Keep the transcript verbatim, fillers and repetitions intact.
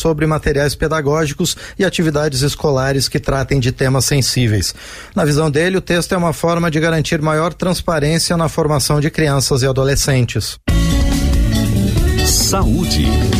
sobre materiais pedagógicos e atividades escolares que tratem de temas sensíveis. Na visão dele, o texto é uma forma de garantir maior transparência na formação de crianças e adolescentes. Saúde.